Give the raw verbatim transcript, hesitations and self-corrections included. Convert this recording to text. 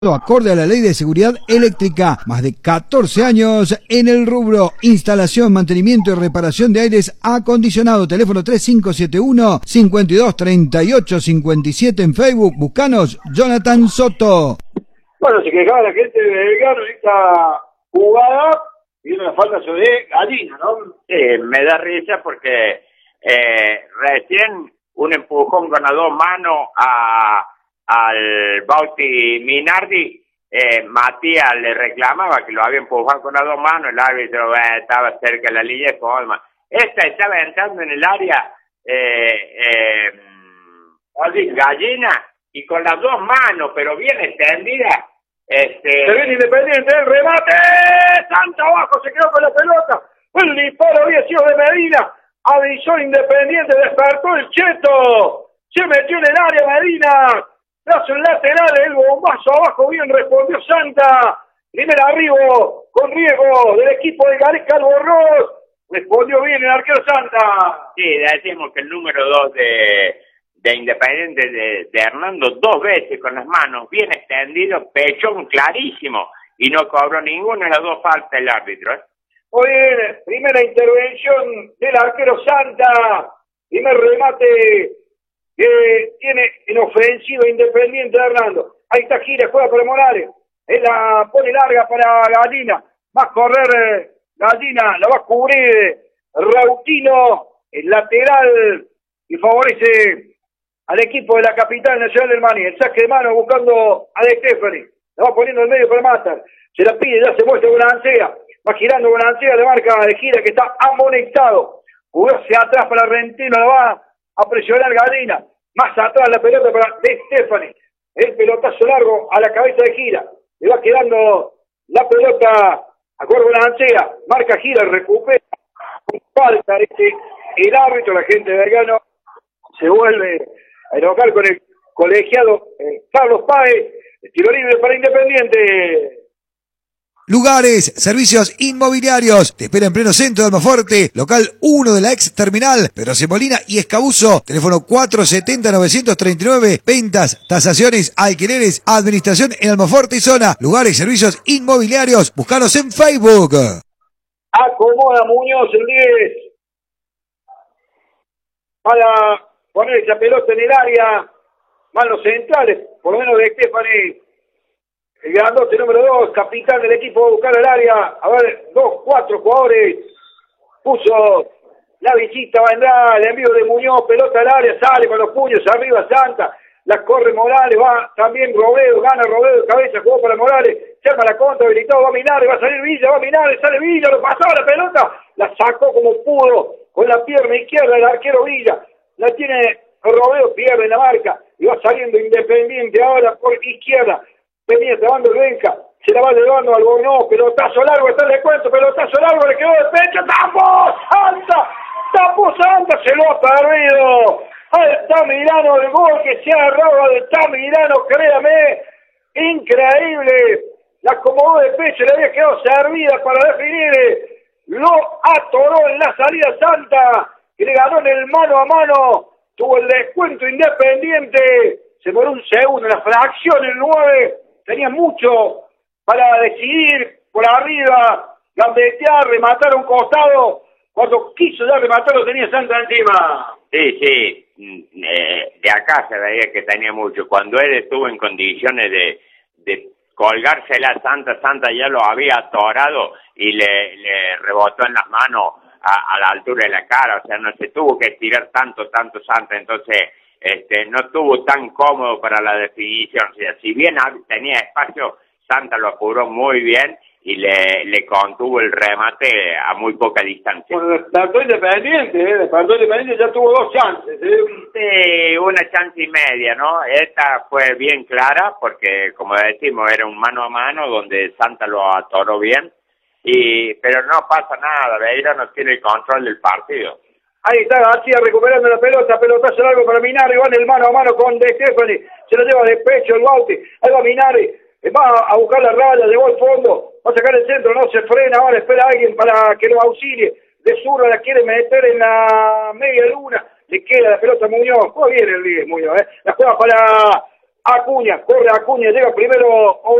acorde a la Ley de Seguridad Eléctrica. Más de catorce años en el rubro. Instalación, mantenimiento y reparación de aires acondicionado. Teléfono tres cinco siete uno, cinco dos tres ocho cinco siete. En Facebook, buscanos Jonathan Soto. Bueno, se quejaba la gente de Belgrano en esta jugada y una falta sobre Gallina, ¿no? Sí, me da risa porque eh, recién un empujón con las dos manos a al Bauti Minardi, eh, Matías le reclamaba que lo había empujado con las dos manos, el árbitro eh, estaba cerca de la línea de forma. Esta estaba entrando en el área eh, eh, Gallina y con las dos manos, pero bien extendida. Este... Se viene Independiente, el remate, Santa abajo, se quedó con la pelota, el disparo había sido de Medina, avisó Independiente, despertó el Cheto, se metió en el área Medina, brazo en lateral, el bombazo abajo, bien respondió Santa, primer arribo, con riesgo del equipo de Gareca Albornoz, respondió bien el arquero Santa. Sí, decimos que el número dos de, de Independiente de, de Hernando, dos veces con las manos, bien extendido, pechón clarísimo, y no cobró ninguna de las dos faltas el árbitro, ¿eh? Muy bien, primera intervención del arquero Santa, primer remate que tiene en ofensiva Independiente de Hernando. Ahí está Gira, juega para Morales. Él la pone larga para Gallina. Va a correr eh, Gallina, la va a cubrir Rautino, el lateral, y favorece al equipo de la capital nacional del Mani. El saque de mano buscando a De Stefani. La va poniendo en medio para Matar. Se la pide, ya se muestra Bonancea. Va girando Bonancea, de marca de Gira que está amonestado. Jugó hacia atrás para Rentino, la va a presionar Gallina. Más atrás la pelota para De Stefani. El pelotazo largo a la cabeza de Gira. Le va quedando la pelota a Cuervo Lancea. Marca Gira, recupera. Falta este, el árbitro, la gente de Belgrano se vuelve a enojar con el colegiado eh, Carlos Páez. El tiro libre para Independiente. Lugares, servicios inmobiliarios. Te espera en pleno centro de Almaforte, local uno de la ex terminal, Pedro C. Molina y Escabuzo. Teléfono cuatro siete cero, nueve tres nueve. Ventas, tasaciones, alquileres, administración en Almaforte y zona. Lugares, servicios inmobiliarios. Búscanos en Facebook. Acomoda Muñoz el diez para poner esa pelota en el área. Manos centrales, por lo menos de Stefani. El grandote número dos, capitán del equipo, va a buscar el área. A ver, dos, cuatro jugadores. Puso la visita, va a entrar el envío de Muñoz, pelota al área, sale con los puños arriba Santa. La corre Morales, va también Robledo, gana Robledo de cabeza, jugó para Morales. Se arma la contra, habilitado, va a Minare, va a salir Villa, va a Minare, sale Villa, lo pasó la pelota. La sacó como pudo, con la pierna izquierda el arquero Villa. La tiene Robledo, pierde la marca. Y va saliendo Independiente ahora por izquierda. Venía trabando el Benja, se la va llevando al Albornoz, pelotazo largo, está el descuento, pelotazo largo, le quedó de pecho, ¡tapó Santa! ¡Tapó Santa! Se lo ha perdido. Altamirano, el gol que se ha agarrado de Altamirano, créame, increíble. La acomodó de pecho, le había quedado servida para definir. Lo atoró en la salida Santa, que le ganó en el mano a mano, tuvo el descuento Independiente, se moró un segundo, la fracción, el nueve. Tenía mucho para decidir por arriba, gambetear, rematar a un costado. Cuando quiso ya rematar lo tenía Santa encima. Sí, sí, eh, de acá se veía que tenía mucho. Cuando él estuvo en condiciones de, de colgársela a Santa, Santa ya lo había atorado y le, le rebotó en las manos a, a la altura de la cara. O sea, no se tuvo que estirar tanto, tanto Santa. Entonces... Este, no estuvo tan cómodo para la definición. O sea, si bien tenía espacio, Santa lo apuró muy bien y le, le contuvo el remate a muy poca distancia. Bueno, despertó Independiente, ¿eh? Despertó Independiente, ya tuvo dos chances. ¿eh? Sí, una chance y media, ¿no? Esta fue bien clara porque, como decimos, era un mano a mano donde Santa lo atoró bien. Y pero no pasa nada, Belgrano tiene el control del partido. Ahí está García recuperando la pelota, pelotazo largo para Minare, va en el mano a mano con De Stefani, se lo lleva de pecho el Bauti, ahí va Minare, va a buscar la raya, llegó al fondo, va a sacar el centro, no se frena, ahora espera a alguien para que lo auxilie, de zurda la quiere meter en la media luna, le queda la pelota a Muñoz, juega bien el diez Muñoz, ¿eh? La juega para Acuña, corre Acuña, llega primero